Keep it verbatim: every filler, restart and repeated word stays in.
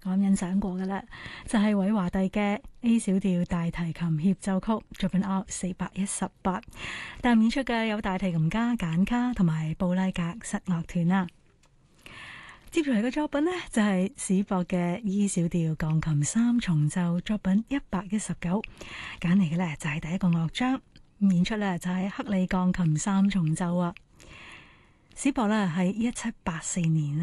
我欣賞過嘅啦，就係韋華第嘅 A 小調大提琴協奏曲作品 R 四百一十八，但演出嘅有大提琴家簡卡同埋布拉格室樂團啦。接住嚟嘅作品呢，就係史博嘅 E 小調鋼琴三重奏作品一百一十九，揀嚟嘅呢就係第一個樂章，演出呢就係克里鋼琴三重奏啊。史博呢係一七八四年